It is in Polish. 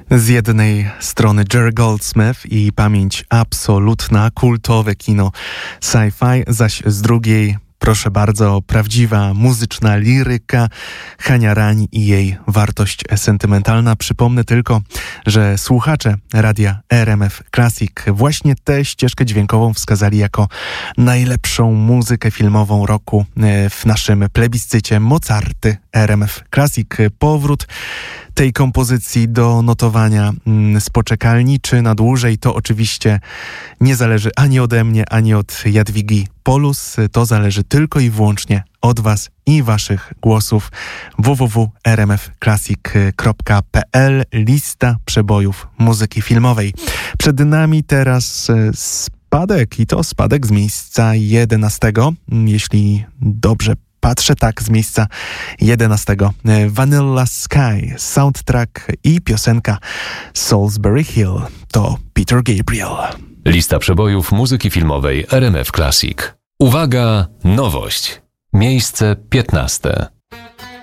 Z jednej strony Jerry Goldsmith i pamięć absolutna, kultowe kino sci-fi, zaś z drugiej, proszę bardzo, prawdziwa muzyczna liryka Hania Rań i jej wartość sentymentalna. Przypomnę tylko, że słuchacze radia RMF Classic właśnie tę ścieżkę dźwiękową wskazali jako najlepszą muzykę filmową roku w naszym plebiscycie Mozarty RMF Classic. Powrót tej kompozycji do notowania z poczekalni czy na dłużej, to oczywiście nie zależy ani ode mnie, ani od Jadwigi Polus. To zależy tylko i wyłącznie od Was i Waszych głosów. www.rmfclassic.pl, lista przebojów muzyki filmowej. Przed nami teraz spadek, i to spadek z miejsca 11. Jeśli dobrze patrzę, tak, z miejsca 11. Vanilla Sky, soundtrack i piosenka Salisbury Hill. To Peter Gabriel. Lista przebojów muzyki filmowej RMF Classic. Uwaga, nowość. Miejsce 15.